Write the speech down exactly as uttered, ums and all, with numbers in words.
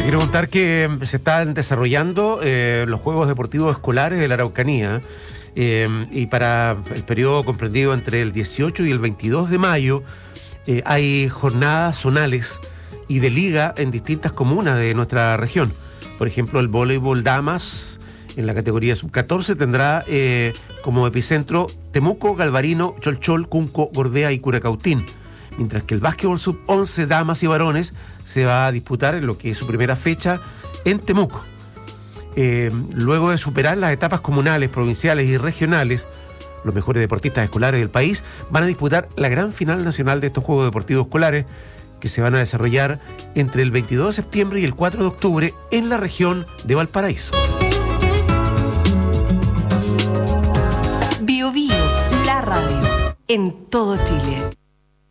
Te quiero contar que se están desarrollando eh, los Juegos Deportivos Escolares de la Araucanía eh, y para el periodo comprendido entre el dieciocho y el veintidós de mayo eh, hay jornadas zonales y de liga en distintas comunas de nuestra región. Por ejemplo, el voleibol damas en la categoría sub catorce tendrá eh, como epicentro Temuco, Galvarino, Cholchol, Cunco, Gordea y Curacautín, mientras que el básquetbol sub once damas y varones se va a disputar en lo que es su primera fecha en Temuco. Eh, luego de superar las etapas comunales, provinciales y regionales, los mejores deportistas escolares del país van a disputar la gran final nacional de estos Juegos Deportivos Escolares que se van a desarrollar entre el veintidós de septiembre y el cuatro de octubre en la región de Valparaíso. Bio Bio, la radio en todo Chile.